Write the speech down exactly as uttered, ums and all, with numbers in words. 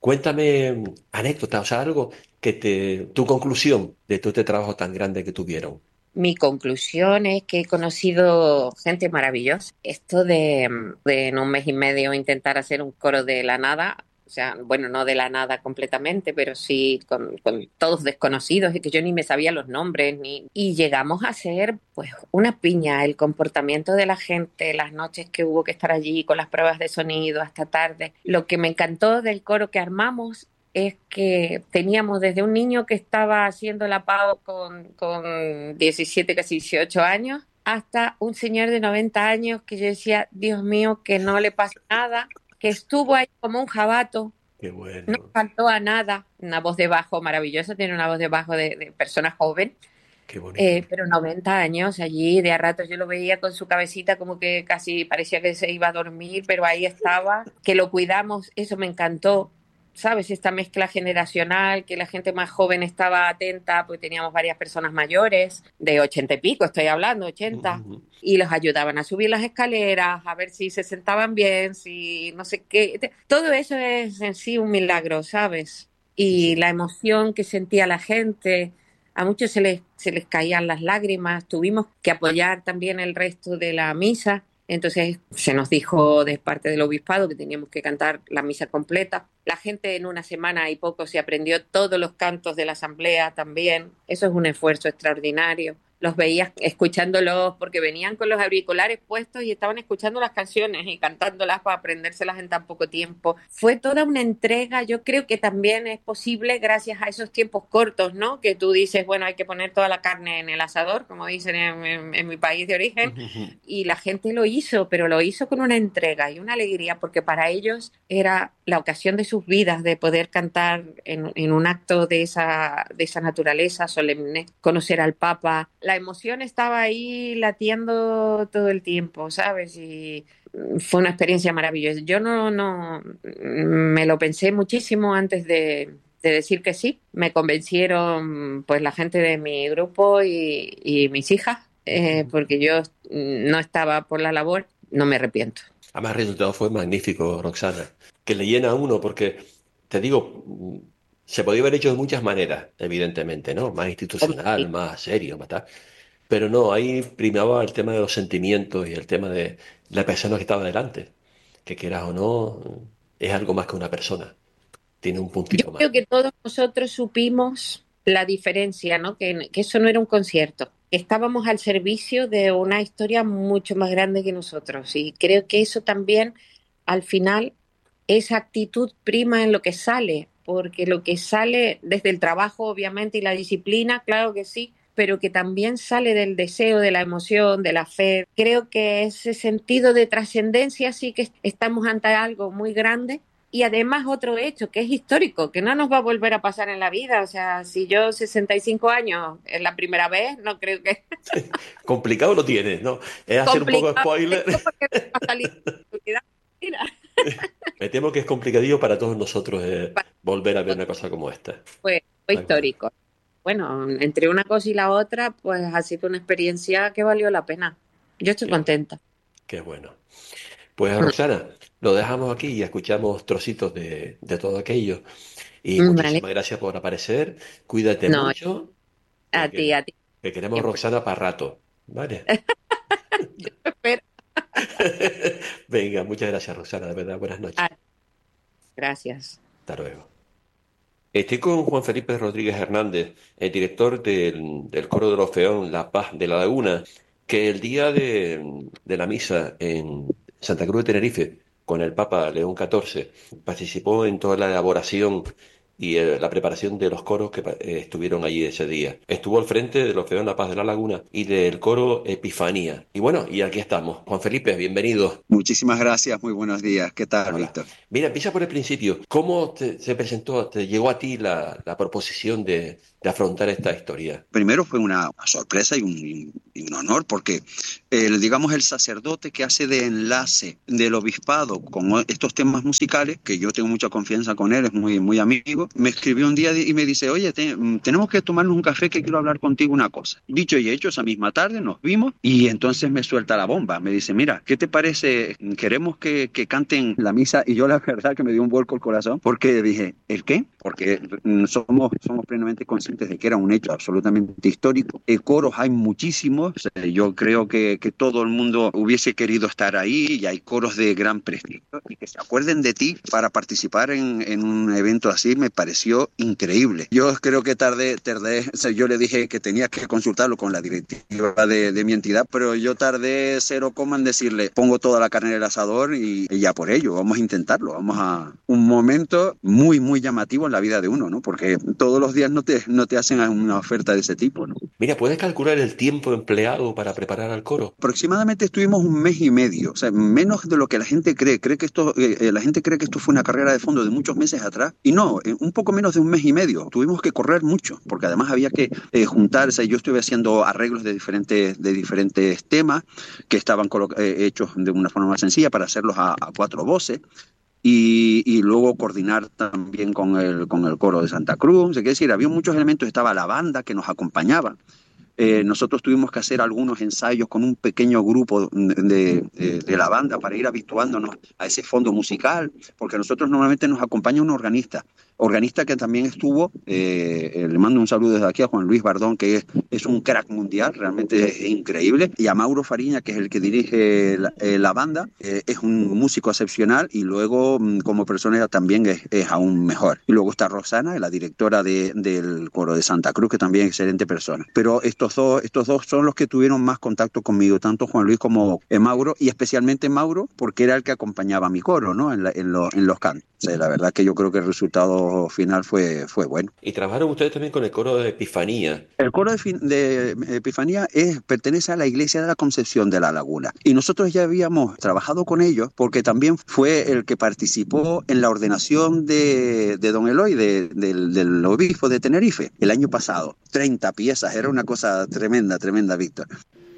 Cuéntame mm, anécdotas, o sea, algo que te, tu conclusión de todo este trabajo tan grande que tuvieron. Mi conclusión es que he conocido gente maravillosa. Esto de, de en un mes y medio intentar hacer un coro de la nada, o sea, bueno, no de la nada completamente, pero sí con, con todos desconocidos y que yo ni me sabía los nombres, ni... y llegamos a ser pues una piña, el comportamiento de la gente, las noches que hubo que estar allí con las pruebas de sonido hasta tarde. Lo que me encantó del coro que armamos es que teníamos desde un niño que estaba haciendo la PAO con, con diecisiete, casi dieciocho años, hasta un señor de noventa años que yo decía, Dios mío, que no le pasa nada, que estuvo ahí como un jabato, Qué no bueno, faltó a nada, una voz de bajo maravillosa, tiene una voz de bajo de, de persona joven, qué bonito. eh, pero noventa años allí, de a ratos yo lo veía con su cabecita como que casi parecía que se iba a dormir, pero ahí estaba, que lo cuidamos, eso me encantó, ¿sabes? Esta mezcla generacional, que la gente más joven estaba atenta, pues teníamos varias personas mayores, de ochenta y pico, estoy hablando, ochenta, Ujú. y los ayudaban a subir las escaleras, a ver si se sentaban bien, si no sé qué. Todo eso es en sí un milagro, ¿sabes? Sí, Y sí. la emoción que sentía la gente, a muchos se les, se les caían las lágrimas, tuvimos que apoyar también el resto de la misa, entonces se nos dijo de parte del obispado que teníamos que cantar la misa completa. La gente en una semana y poco se aprendió todos los cantos de la asamblea también. Eso es un esfuerzo extraordinario. Los veías escuchándolos porque venían con los auriculares puestos y estaban escuchando las canciones y cantándolas para aprendérselas en tan poco tiempo. Fue toda una entrega. Yo creo que también es posible gracias a esos tiempos cortos, ¿no? Que tú dices, bueno, hay que poner toda la carne en el asador, como dicen en, en, en mi país de origen, Ujú. y la gente lo hizo, pero lo hizo con una entrega y una alegría, porque para ellos era la ocasión de sus vidas de poder cantar en, en un acto de esa, de esa naturaleza solemne, conocer al Papa. La emoción estaba ahí latiendo todo el tiempo, ¿sabes? Y fue una experiencia maravillosa. Yo no, no, me lo pensé muchísimo antes de, de decir que sí. Me convencieron pues la gente de mi grupo y, y mis hijas, eh, Ujú. porque yo no estaba por la labor, no me arrepiento. Además, el resultado fue magnífico, Roxana, que le llena a uno porque, te digo, mm, se podía haber hecho de muchas maneras, evidentemente, ¿no? Más institucional, más serio, más tal. Pero no, ahí primaba el tema de los sentimientos y el tema de la persona que estaba delante, que quieras o no, es algo más que una persona, tiene un Yo puntito más. creo que todos nosotros supimos la diferencia, ¿no? Que, que eso no era un concierto. Estábamos al servicio de una historia mucho más grande que nosotros. Y creo que eso también, al final, esa actitud prima en lo que sale, porque lo que sale desde el trabajo, obviamente, y la disciplina, claro que sí, pero que también sale del deseo, de la emoción, de la fe. Creo que ese sentido de trascendencia sí que estamos ante algo muy grande y además otro hecho que es histórico, que no nos va a volver a pasar en la vida. O sea, si yo sesenta y cinco años es la primera vez, no creo que es Complicado lo tienes, ¿no? Es hacer un poco de complicado spoiler. esto porque va a salir. Mira, Me temo que es complicadillo para todos nosotros eh, volver a ver una cosa como esta. fue, fue Tal cual. histórico. Bueno, entre una cosa y la otra, pues ha sido una experiencia que valió la pena. Yo estoy Qué bueno, contenta. qué bueno. Pues Roxana, lo dejamos aquí y escuchamos trocitos de, de todo aquello. Y Mm, vale. muchísimas gracias por aparecer. Cuídate No, mucho, a ti, porque a ti que queremos siempre. Roxana para rato. ¿Vale? Yo espero. Venga, muchas gracias, Roxana. De verdad, buenas noches. Ah, gracias. Hasta luego. Estoy con Juan Felipe Rodríguez Hernández, el director del, del Coro del Orfeón La Paz de la Laguna, que el día de, de la misa en Santa Cruz de Tenerife, con el Papa León catorce, participó en toda la elaboración y eh, la preparación de los coros que pa- eh, estuvieron allí ese día. Estuvo al frente del Orfeón La Paz de la Laguna y del coro Epifanía. Y bueno, y aquí estamos. Juan Felipe, bienvenido. Muchísimas gracias, muy buenos días. ¿Qué tal, Hola. Víctor? Mira, empieza por el principio. ¿Cómo te- se presentó, te llegó a ti la, la proposición de, de afrontar esta historia? Primero fue una sorpresa y un, y un honor porque el, digamos, el sacerdote que hace de enlace del obispado con estos temas musicales, que yo tengo mucha confianza con él, es muy, muy amigo, me escribió un día y me dice, oye, te, tenemos que tomarnos un café que quiero hablar contigo una cosa. Dicho y hecho, esa misma tarde nos vimos y entonces me suelta la bomba. Me dice, mira, ¿qué te parece? Queremos que, que canten la misa. Y yo la verdad que me dio un vuelco el corazón porque dije, ¿el qué? Porque somos, somos plenamente conscientes de que era un hecho absolutamente histórico. Eh, coros hay muchísimos. Yo creo que, que todo el mundo hubiese querido estar ahí y hay coros de gran prestigio. Y que se acuerden de ti para participar en, en un evento así me pareció increíble. Yo creo que tardé, tardé, o sea, yo le dije que tenía que consultarlo con la directiva de, de mi entidad, pero yo tardé cero coma en decirle, pongo toda la carne en el asador y, y ya por ello, vamos a intentarlo, vamos a un momento muy, muy llamativo en la vida de uno, ¿no? Porque todos los días no te, no te hacen una oferta de ese tipo, ¿no? Mira, ¿puedes calcular el tiempo empleado para preparar al coro? Aproximadamente estuvimos un mes y medio, o sea, menos de lo que la gente cree. Cree que esto, eh, la gente cree que esto fue una carrera de fondo de muchos meses atrás, y no, eh, un poco menos de un mes y medio. Tuvimos que correr mucho, porque además había que eh, juntarse. Yo estuve haciendo arreglos de diferentes, de diferentes temas que estaban eh, hechos de una forma más sencilla para hacerlos a, a cuatro voces. Y, y luego coordinar también con el, con el coro de Santa Cruz. Es decir, había muchos elementos, estaba la banda que nos acompañaba. Eh, nosotros tuvimos que hacer algunos ensayos con un pequeño grupo de, de, de la banda para ir habituándonos a ese fondo musical, porque a nosotros normalmente nos acompaña un organista, organista que también estuvo, eh, le mando un saludo desde aquí a Juan Luis Bardón, que es, es un crack mundial, realmente es increíble, y a Mauro Fariña, que es el que dirige la, eh, la banda, eh, es un músico excepcional y luego como persona también es, es aún mejor. Y luego está Roxana, la directora de, del coro de Santa Cruz, que también es excelente persona. Pero esto Estos dos, estos dos son los que tuvieron más contacto conmigo, tanto Juan Luis como eh, Mauro, y especialmente Mauro, porque era el que acompañaba a mi coro, ¿no? En, la, en, lo, en los cantos. O sea, la verdad que yo creo que el resultado final fue, fue bueno. Y trabajaron ustedes también con el coro de Epifanía. El coro de, de Epifanía es, pertenece a la Iglesia de la Concepción de la Laguna. Y nosotros ya habíamos trabajado con ellos porque también fue el que participó en la ordenación de, de don Eloy, de, del, del obispo de Tenerife, el año pasado. treinta piezas, era una cosa tremenda, tremenda, Víctor.